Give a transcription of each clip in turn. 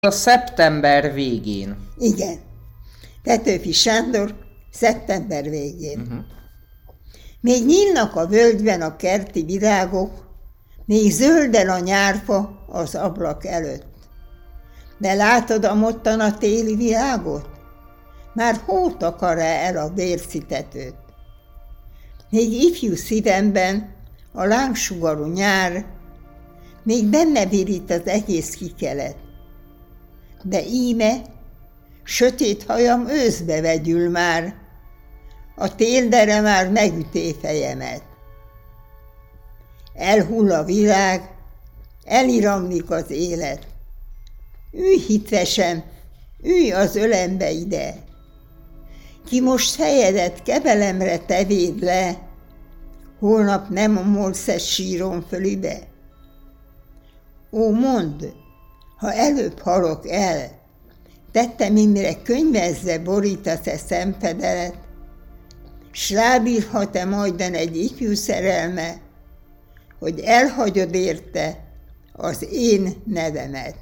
A szeptember végén. Igen. Petőfi Sándor szeptember végén. Még nyílnak a völgyben a kerti virágok, még zölden a nyárfa az ablak előtt. De látod a mottana téli virágot? Már hó takar el a vércitetőt. Még ifjú szívemben a lángsugarú nyár, még benne virít az egész kikelet. De íme, sötét hajam őszbe vegyül már, a téldere már megüté fejemet. Elhull a világ, eliramlik az élet. Ülj hitvesen, ülj az ölembe ide. Ki most fejedet kebelemre tevéd le, holnap nem omolsz síron fölibe. Ó, mondd, ha előbb halok el, tettem imre könyvezze borítasz-e szempedelet, s rábírhat-e majdan egy ifjú szerelme, hogy elhagyod érte az én nevemet.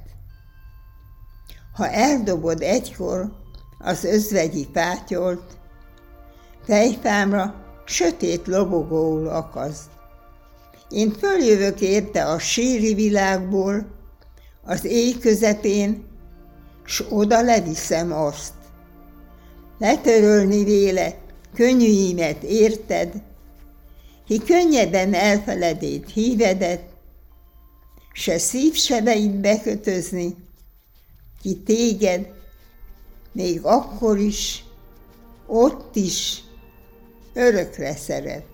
Ha eldobod egykor az özvegyi pátyolt, fejfámra sötét lobogóul akaszt. Én följövök érte a síri világból, az éj közepén, s oda leviszem azt. Letörölni véle könnyűimet érted, ki könnyeden elfeledét hívedet, se szívsebeit bekötözni, ki téged még akkor is, ott is örökre szeret.